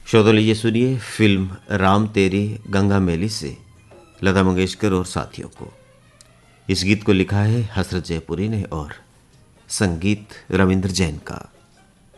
श्रोता लीजिए सुनिए फिल्म राम तेरी गंगा मैली से लता मंगेशकर और साथियों को। इस गीत को लिखा है हसरत जयपुरी ने और संगीत रविंद्र जैन का।